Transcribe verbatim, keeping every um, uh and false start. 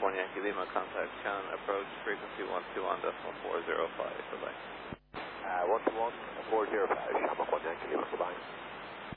one Yankee Lima, contact Cannon approach frequency one two one decimal four zero five, goodbye. Uh, one two one four zero five, Shamrock one Yankee Lima, goodbye.